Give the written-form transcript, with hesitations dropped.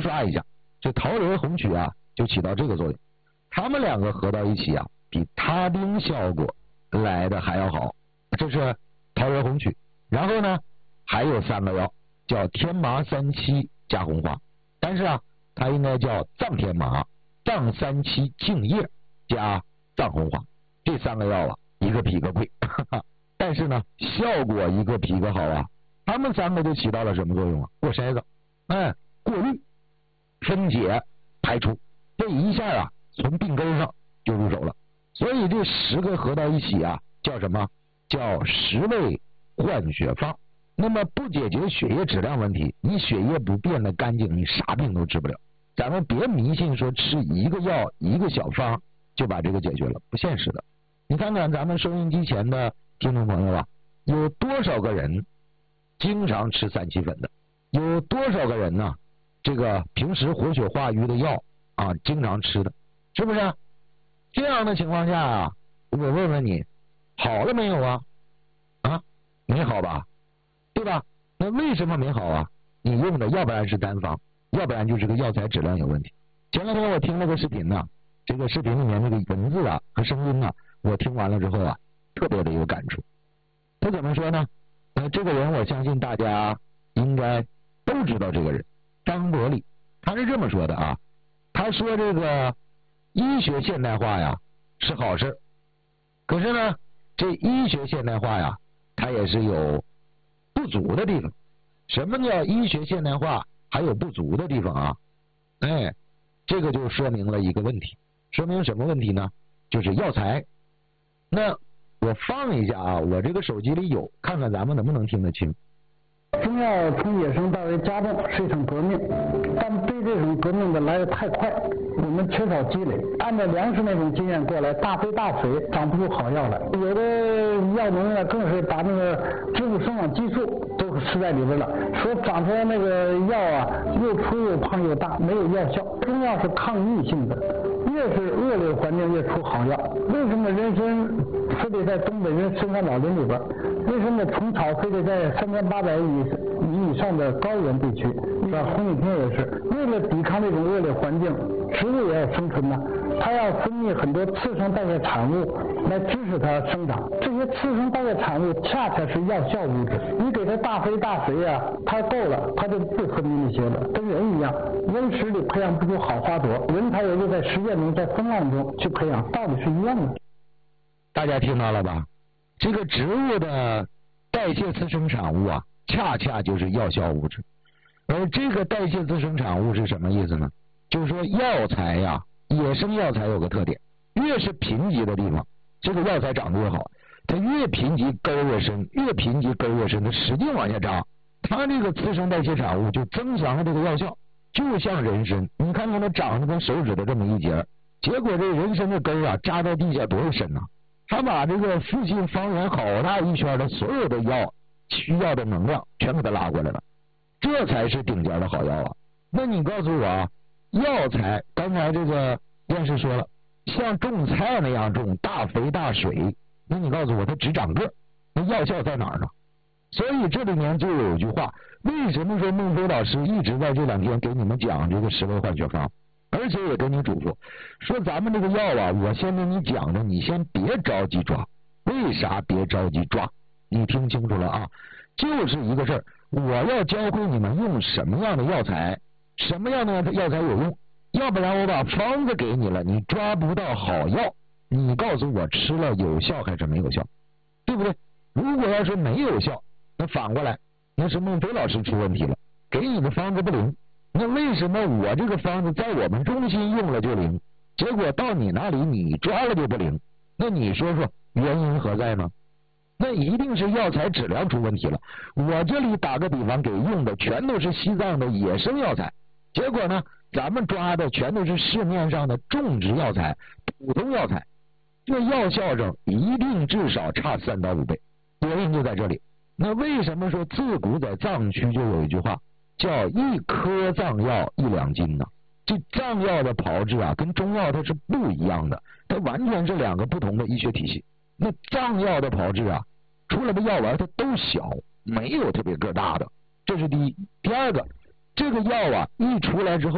抓一下，这桃仁红曲啊就起到这个作用。它们两个合到一起啊，比他汀效果来的还要好。这是桃仁红曲。然后呢，还有3个药，叫天麻三七加红花，但是啊，它应该叫藏天麻、藏三七净叶加藏红花。这3个药啊，一个比一个贵，但是呢，效果一个比一个好啊。它们3个就起到了什么作用啊？过筛子，过滤、分解、排除，这一下啊，从病根上就入手了。所以这10个合到一起啊，叫什么？叫10味换血方。那么不解决血液质量问题，你血液不变得干净，你啥病都治不了。咱们别迷信说吃一个药一个小方就把这个解决了，不现实的。你看看咱们收音机前的听众朋友啊，有多少个人经常吃3七粉的？有多少个人呢？这个平时活血化瘀的药啊，经常吃的，是不是？这样的情况下啊，我问问你，好了没有啊？没好吧，对吧？那为什么没好啊？你用的要不然是单方，要不然就是个药材质量有问题。前两天我听了个视频呢，这个视频里面那个文字啊和声音啊，我听完了之后啊，特别的有感触。他怎么说呢？这个人我相信大家应该都知道这个人，张伯礼。他是这么说的啊，他说这个医学现代化呀是好事，可是呢，这医学现代化呀，它也是有不足的地方。什么叫医学现代化还有不足的地方啊？这个就说明了一个问题。说明什么问题呢？就是药材。那我放一下啊，我这个手机里有，看看咱们能不能听得清。 中药从野生到为家中是一场革命，但对这种革命的来得太快，我们缺少积累。按照粮食那种经验过来，大肥大水长不出好药来。有的药农呢，更是把那个植物生长激素都吃在里边了，说长出来那个药啊，又粗又胖又大，没有药效。中药是抗逆性的，越是恶劣环境越出好药。为什么人参非得在东北人深山老林里边？为什么虫草非得在3800米以上的高原地区？红景天也是为了抵抗这种恶劣环境，植物也要生存呐，它要分泌很多次生代谢产物来支持它生长。这些次生代谢产物恰恰是药效物质。你给它大肥大水啊，它够了，它就不分泌那些了。跟人一样，温室里培养不出好花朵，人它也就在实践中，在风浪中去培养，道理是一样的。 大家听到了吧？这个植物的代谢次生产物啊，恰恰就是药效物质。而这个代谢次生产物是什么意思呢？就是说药材呀，野生药材有个特点，越是贫瘠的地方，这个药材长得越好。它越贫瘠根越深，越贫瘠根越深，它使劲往下扎，它这个次生代谢产物就增强了这个药效。就像人参，你看看它长得跟手指的这么一截，结果这人参的根啊扎到地下多少深啊？它把这个附近方圆好大一圈的所有的药需要的能量全给它拉过来了，这才是顶尖的好药啊！那你告诉我啊，药材刚才这个院士说了，像种菜那样种，大肥大水，那你告诉我它只长个，那药效在哪儿呢？所以这里面就有一句话，为什么说孟非老师一直在这2天给你们讲这个10味换血方，而且也跟你嘱咐说咱们这个药啊，我先跟你讲着，你先别着急抓。为啥别着急抓？你听清楚了啊，就是一个事儿，我要教会你们用什么样的药材，什么样的药材有用，要不然我把方子给你了，你抓不到好药，你告诉我吃了有效还是没有效，对不对？如果要是没有效，那反过来那是孟非老师出问题了，给你的方子不灵。那为什么我这个方子在我们中心用了就灵，结果到你那里你抓了就不灵？那你说说原因何在呢？那一定是药材质量出问题了。我这里打个比方，给用的全都是西藏的野生药材，结果呢咱们抓的全都是市面上的种植药材、普通药材，这药效上一定至少差3到5倍，原因就在这里。那为什么说自古在藏区就有一句话叫一颗藏药1两金呢？这藏药的炮制啊，跟中药它是不一样的，它完全是2个不同的医学体系。那藏药的炮制啊，出来的药丸它都小，没有特别个大的，这是第一。第二个，这个药啊一出来之后